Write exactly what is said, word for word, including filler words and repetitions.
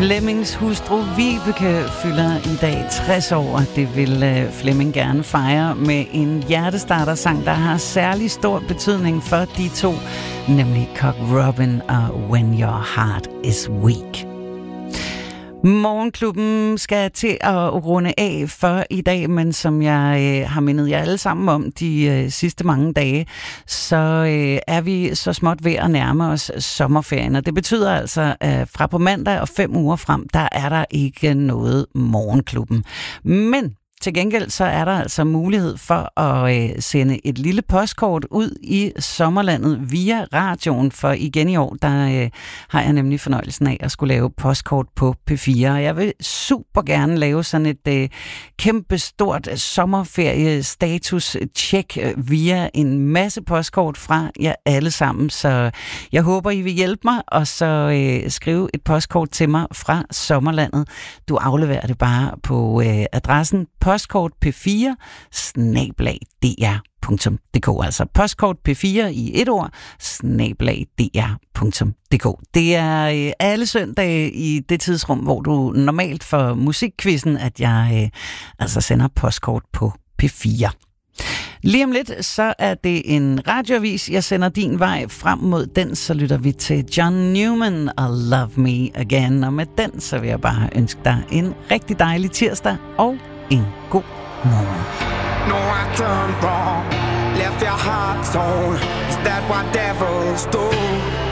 Flemmings hustru Vibeke fylder i dag tres år. Det vil Flemming gerne fejre med en hjertestarter-sang, der har særlig stor betydning for de to, nemlig Cock Robin og When Your Heart Is Weak. Morgenklubben skal til at runde af for i dag, men som jeg øh, har mindet jer alle sammen om de øh, sidste mange dage, så øh, er vi så småt ved at nærme os sommerferien. Og det betyder altså, at fra på mandag og fem uger frem, der er der ikke noget Morgenklubben. Men til gengæld så er der altså mulighed for at øh, sende et lille postkort ud i sommerlandet via radioen, for igen i år, der øh, har jeg nemlig fornøjelsen af at skulle lave postkort på P fire. Og jeg vil super gerne lave sådan et øh, kæmpestort sommerferie-status-check via en masse postkort fra jer alle sammen. Så jeg håber, I vil hjælpe mig, og så øh, skrive et postkort til mig fra sommerlandet. Du afleverer det bare på øh, adressen postkort p fire snabel-a d r punktum d k, altså postkort p fire i et ord, snabel-a d r punktum d k. Det er øh, alle søndage i det tidsrum, hvor du normalt får musikquizzen, at jeg øh, altså sender postkort på P fire. Lige om lidt, så er det en radioavis. Jeg sender din vej frem mod den, så lytter vi til John Newman og Love Me Again. Og med den, så vil jeg bare ønske dig en rigtig dejlig tirsdag og en god morgen. No, I turned wrong, left your heart torn. Is that what devils do?